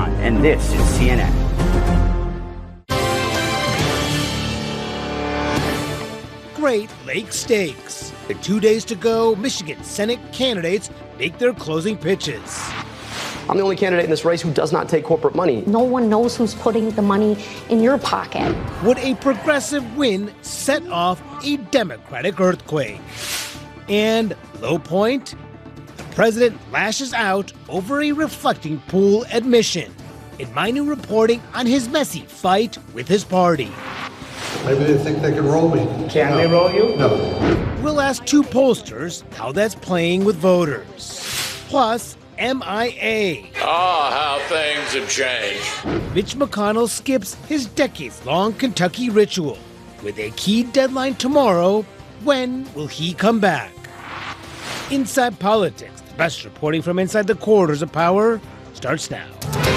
John, and this is CNN. Great Lake Stakes. In 2 days to go, Michigan Senate candidates make their closing pitches. I'm the only candidate in this race who does not take corporate money. No one knows who's putting the money in your pocket. Would a progressive win set off a Democratic earthquake? And low point? The president lashes out over a reflecting pool admission. In my new reporting on his messy fight with his party. Maybe they think they can roll me. Can they roll you? No. We'll ask two pollsters how that's playing with voters. Plus, MIA. How things have changed. Mitch McConnell skips his decades-long Kentucky ritual. With a key deadline tomorrow, when will he come back? Inside Politics, the best reporting from inside the corridors of power, starts now.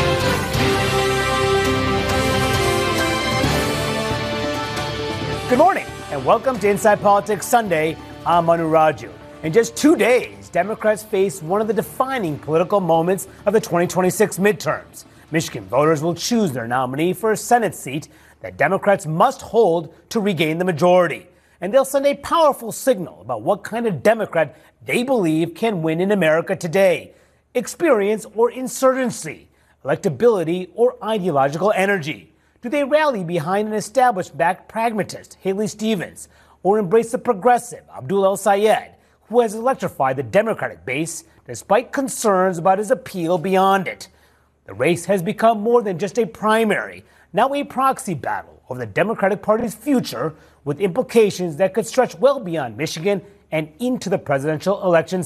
Good morning, and welcome to Inside Politics Sunday. I'm Manu Raju. In just 2 days, Democrats face one of the defining political moments of the 2026 midterms. Michigan voters will choose their nominee for a Senate seat that Democrats must hold to regain the majority. And they'll send a powerful signal about what kind of Democrat they believe can win in America today. Experience or insurgency, electability or ideological energy. Do they rally behind an establishment-backed pragmatist, Haley Stevens, or embrace the progressive, Abdul El-Sayed, who has electrified the Democratic base despite concerns about his appeal beyond it? The race has become more than just a primary, now a proxy battle over the Democratic Party's future, with implications that could stretch well beyond Michigan and into the presidential election